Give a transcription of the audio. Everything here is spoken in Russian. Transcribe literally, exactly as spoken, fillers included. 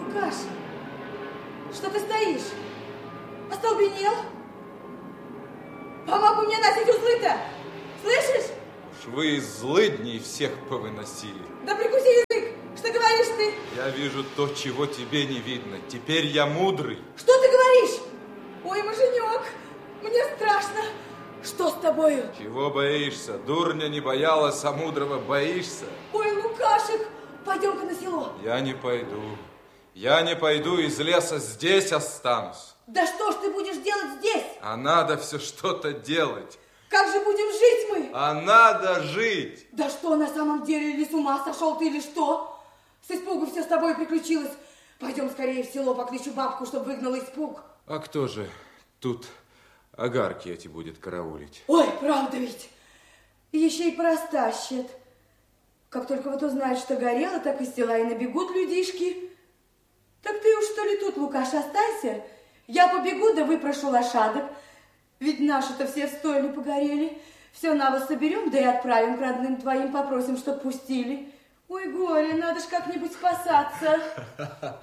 Лукаша, что ты стоишь? Остолбенел? Помогу мне носить узлы-то! Слышишь? Уж вы из злыдней всех повыносили. Да прикуси язык! Что говоришь ты? Я вижу то, чего тебе не видно. Теперь я мудрый. Что ты говоришь? Ой, муженек, мне страшно. Что с тобою? Чего боишься? Дурня не боялась, а мудрого боишься? Ой, Лукашек, пойдем-ка на село. Я не пойду. Я не пойду из леса, здесь останусь. Да что ж ты будешь делать здесь? А надо все что-то делать. Как же будем жить мы? А надо жить. Да что, на самом деле, или с ума сошел ты, или что? С испугу все с тобой приключилось. Пойдем скорее в село, покличу бабку, чтобы выгнала испуг. А кто же тут огарки эти будет караулить? Ой, правда ведь. Еще и порастащат. Как только вот узнают, что горело, так из села и набегут людишки. Так ты уж что ли тут, Лукаш, останься. Я побегу, да выпрошу лошадок. Ведь наши-то все в стойле погорели. Все на вас соберем, да и отправим к родным твоим, попросим, чтоб пустили. Ой, горе, надо ж как-нибудь спасаться.